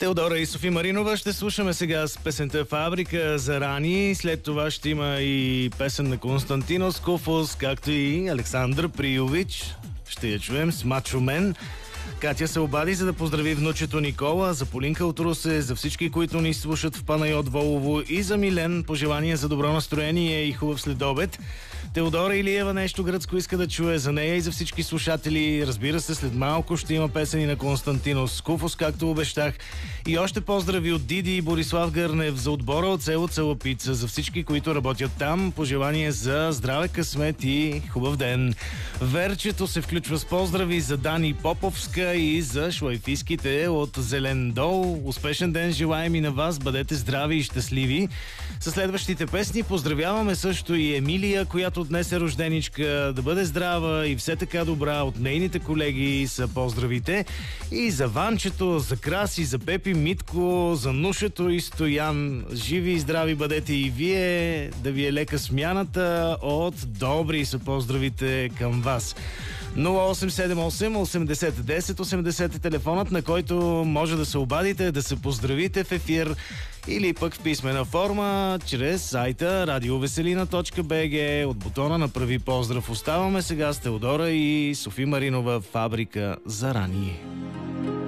Теодора и Софи Маринова ще слушаме сега с песента "Фабрика за рани". След това ще има и песен на Константинос Скофос, както и Александър Приович. Ще я чуем с "Мачо Мен". Катя се обади, за да поздрави внучето Никола, за Полинка от Русе, за всички, които ни слушат в Панайот Волово, и за Милен. Пожелания за добро настроение и хубав следобед. Теодора Илиева нещо гръцко иска да чуе, за нея и за всички слушатели. Разбира се, след малко ще има песени на Константинос Скуфос, както обещах. И още поздрави от Диди и Борислав Гърнев, за отбора от село Целапица, за всички, които работят там. Пожелание за здраве, късмет и хубав ден. Верчето се включва с поздрави за Дани Поповска и за шлайфиските от Зелен дол. Успешен ден желаем и на вас, бъдете здрави и щастливи. Със следващите песни поздравяваме също и Емилия, която днес е рожденичка. Да бъде здрава и все така добра. От нейните колеги са поздравите. И за Ванчето, за Краси, за Пепи, Митко, за Нушето и Стоян. Живи и здрави бъдете и вие. Да ви е лека смяната. От Добри са поздравите към вас. 0878 80 10 80 е телефонът, на който може да се обадите, да се поздравите в ефир или пък в писмена форма чрез сайта radioveselina.bg. От бутона "Направи поздрав" оставаме сега с Теодора и Софи Маринова, "Фабрика за рани".